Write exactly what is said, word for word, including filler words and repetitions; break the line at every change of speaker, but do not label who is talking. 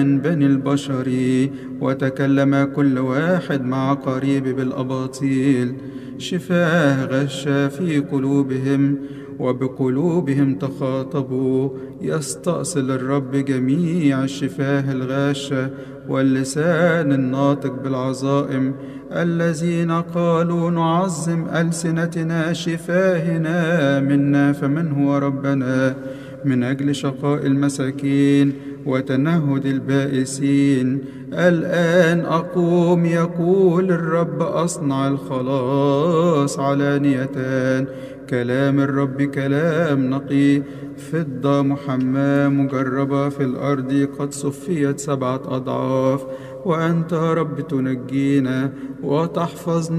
من بني البشر، وتكلم كل واحد مع قريب بالأباطيل. شفاه غشا في قلوبهم، وبقلوبهم تخاطبوا. يستأصل الرب جميع الشفاه الغاشة، واللسان الناطق بالعظائم. الذين قالوا نعظم ألسنتنا شفاهنا منا، فمن هو ربنا؟ من أجل شقاء المساكين وتنهد البائسين. الآن أقوم، يقول الرب، أصنع الخلاص علانية. كلام الرب كلام نقي، فضة محماة مجربة في الأرض، قد صفيت سبعة أضعاف. وأنت رب تنجينا وتحفظنا